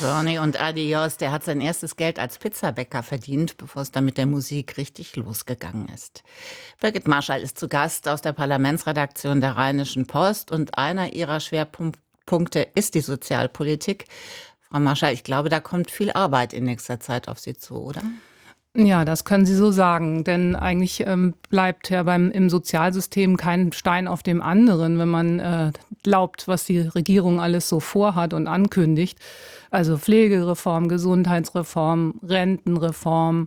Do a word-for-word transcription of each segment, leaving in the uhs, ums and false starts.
Journey und Adios, der hat sein erstes Geld als Pizzabäcker verdient, bevor es dann mit der Musik richtig losgegangen ist. Birgit Marschall ist zu Gast aus der Parlamentsredaktion der Rheinischen Post und einer ihrer Schwerpunkte ist die Sozialpolitik. Frau Marschall, ich glaube, da kommt viel Arbeit in nächster Zeit auf Sie zu, oder? Ja, das können Sie so sagen, denn eigentlich ähm, bleibt ja beim im Sozialsystem kein Stein auf dem anderen, wenn man äh, glaubt, was die Regierung alles so vorhat und ankündigt. Also Pflegereform, Gesundheitsreform, Rentenreform,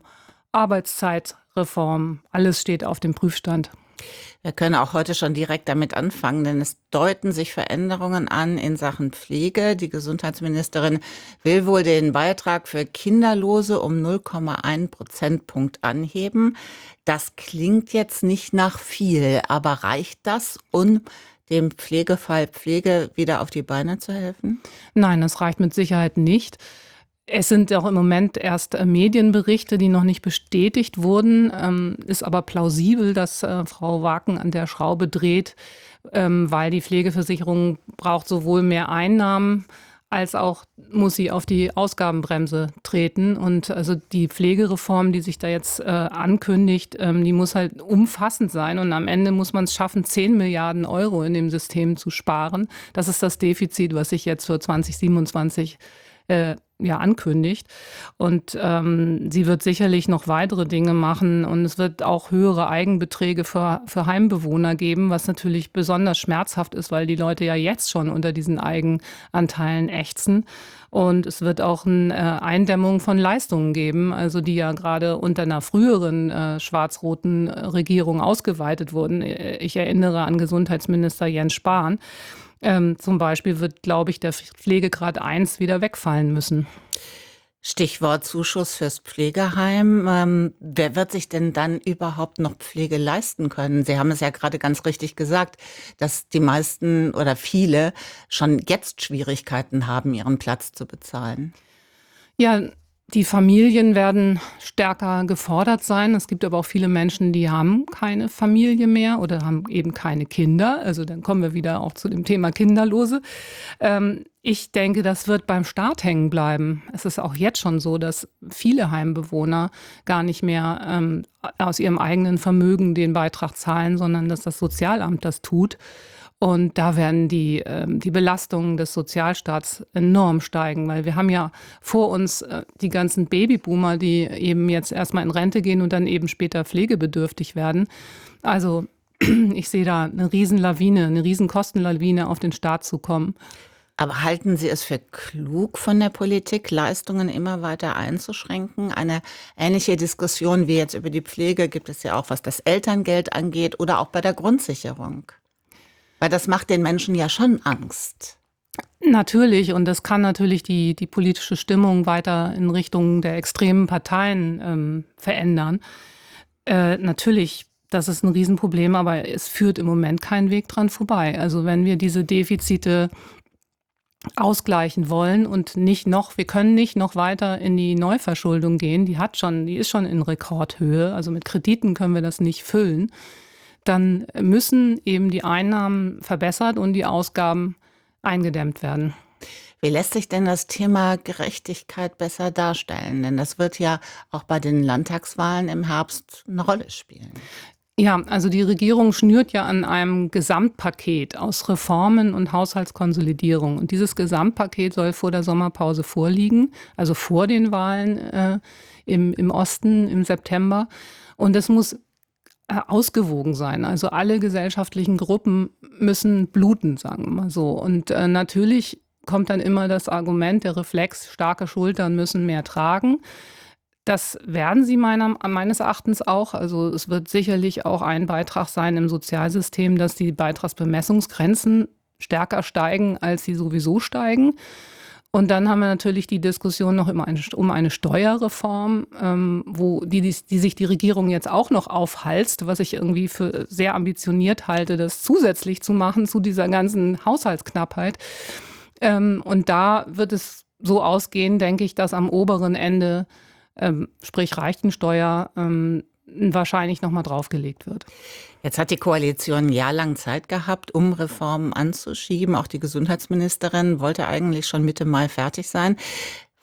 Arbeitszeitreform, alles steht auf dem Prüfstand. Wir können auch heute schon direkt damit anfangen, denn es deuten sich Veränderungen an in Sachen Pflege. Die Gesundheitsministerin will wohl den Beitrag für Kinderlose um null Komma eins Prozentpunkt anheben. Das klingt jetzt nicht nach viel, aber reicht das, um dem Pflegefall Pflege wieder auf die Beine zu helfen? Nein, das reicht mit Sicherheit nicht. Es sind auch im Moment erst äh, Medienberichte, die noch nicht bestätigt wurden. Ähm, ist aber plausibel, dass äh, Frau Waken an der Schraube dreht, ähm, weil die Pflegeversicherung braucht sowohl mehr Einnahmen, als auch muss sie auf die Ausgabenbremse treten. Und also die Pflegereform, die sich da jetzt äh, ankündigt, ähm, die muss halt umfassend sein. Und am Ende muss man es schaffen, zehn Milliarden Euro in dem System zu sparen. Das ist das Defizit, was sich jetzt für zwanzig siebenundzwanzig äh, ja, ankündigt. Und ähm, sie wird sicherlich noch weitere Dinge machen und es wird auch höhere Eigenbeträge für, für Heimbewohner geben, was natürlich besonders schmerzhaft ist, weil die Leute ja jetzt schon unter diesen Eigenanteilen ächzen. Und es wird auch eine äh, Eindämmung von Leistungen geben, also die ja gerade unter einer früheren äh, schwarz-roten Regierung ausgeweitet wurden. Ich erinnere an Gesundheitsminister Jens Spahn. Ähm, zum Beispiel wird, glaube ich, der Pflegegrad eins wieder wegfallen müssen. Stichwort Zuschuss fürs Pflegeheim. Ähm, wer wird sich denn dann überhaupt noch Pflege leisten können? Sie haben es ja gerade ganz richtig gesagt, dass die meisten oder viele schon jetzt Schwierigkeiten haben, ihren Platz zu bezahlen. Ja, die Familien werden stärker gefordert sein. Es gibt aber auch viele Menschen, die haben keine Familie mehr oder haben eben keine Kinder. Also dann kommen wir wieder auch zu dem Thema Kinderlose. Ähm, ich denke, das wird beim Staat hängen bleiben. Es ist auch jetzt schon so, dass viele Heimbewohner gar nicht mehr ähm, aus ihrem eigenen Vermögen den Beitrag zahlen, sondern dass das Sozialamt das tut. Und da werden die, äh, die Belastungen des Sozialstaats enorm steigen, weil wir haben ja vor uns äh, die ganzen Babyboomer, die eben jetzt erstmal in Rente gehen und dann eben später pflegebedürftig werden. Also ich sehe da eine Riesenlawine, eine Riesenkostenlawine auf den Staat zukommen. Aber halten Sie es für klug von der Politik, Leistungen immer weiter einzuschränken? Eine ähnliche Diskussion wie jetzt über die Pflege gibt es ja auch, was das Elterngeld angeht oder auch bei der Grundsicherung. Weil das macht den Menschen ja schon Angst. Natürlich, und das kann natürlich die, die politische Stimmung weiter in Richtung der extremen Parteien ähm, verändern. Äh, natürlich, das ist ein Riesenproblem, aber es führt im Moment keinen Weg dran vorbei. Also wenn wir diese Defizite ausgleichen wollen und nicht noch, wir können nicht noch weiter in die Neuverschuldung gehen, die hat schon, die ist schon in Rekordhöhe, also mit Krediten können wir das nicht füllen, dann müssen eben die Einnahmen verbessert und die Ausgaben eingedämmt werden. Wie lässt sich denn das Thema Gerechtigkeit besser darstellen? Denn das wird ja auch bei den Landtagswahlen im Herbst eine Rolle spielen. Ja, also die Regierung schnürt ja an einem Gesamtpaket aus Reformen und Haushaltskonsolidierung. Und dieses Gesamtpaket soll vor der Sommerpause vorliegen, also vor den Wahlen äh, im, im Osten im September. Und es muss ausgewogen sein. Also alle gesellschaftlichen Gruppen müssen bluten, sagen wir mal so. Und äh, natürlich kommt dann immer das Argument, der Reflex, starke Schultern müssen mehr tragen. Das werden sie meiner, meines Erachtens auch. Also es wird sicherlich auch ein Beitrag sein im Sozialsystem, dass die Beitragsbemessungsgrenzen stärker steigen, als sie sowieso steigen. Und dann haben wir natürlich die Diskussion noch um eine, um eine Steuerreform, ähm, wo die, die, die sich die Regierung jetzt auch noch aufhalst, was ich irgendwie für sehr ambitioniert halte, das zusätzlich zu machen zu dieser ganzen Haushaltsknappheit. Ähm, und da wird es so ausgehen, denke ich, dass am oberen Ende, ähm, sprich Reichensteuer, ähm, wahrscheinlich nochmal draufgelegt wird. Jetzt hat die Koalition ein Jahr lang Zeit gehabt, um Reformen anzuschieben. Auch die Gesundheitsministerin wollte eigentlich schon Mitte Mai fertig sein.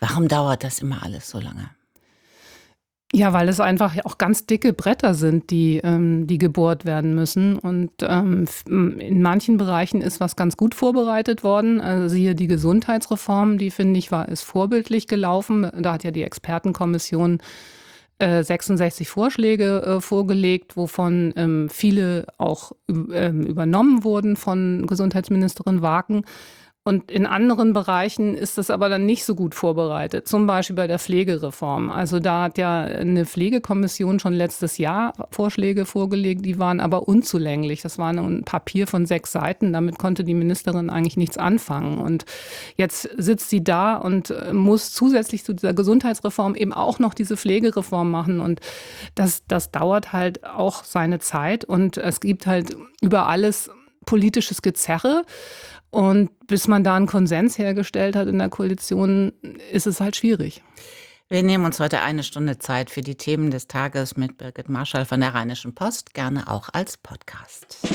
Warum dauert das immer alles so lange? Ja, weil es einfach ja auch ganz dicke Bretter sind, die, ähm, die gebohrt werden müssen. Und ähm, f- m- in manchen Bereichen ist was ganz gut vorbereitet worden. Also siehe die Gesundheitsreform, die finde ich war ist vorbildlich gelaufen. Da hat ja die Expertenkommission äh, sechsundsechzig Vorschläge äh, vorgelegt, wovon ähm, viele auch ü- ähm, übernommen wurden von Gesundheitsministerin Waken. Und in anderen Bereichen ist das aber dann nicht so gut vorbereitet, zum Beispiel bei der Pflegereform. Also da hat ja eine Pflegekommission schon letztes Jahr Vorschläge vorgelegt, die waren aber unzulänglich. Das war nur ein Papier von sechs Seiten, damit konnte die Ministerin eigentlich nichts anfangen. Und jetzt sitzt sie da und äh, muss zusätzlich zu dieser Gesundheitsreform eben auch noch diese Pflegereform machen. Und das, das dauert halt auch seine Zeit und es gibt halt über alles politisches Gezerre. Und bis man da einen Konsens hergestellt hat in der Koalition, ist es halt schwierig. Wir nehmen uns heute eine Stunde Zeit für die Themen des Tages mit Birgit Marschall von der Rheinischen Post, gerne auch als Podcast.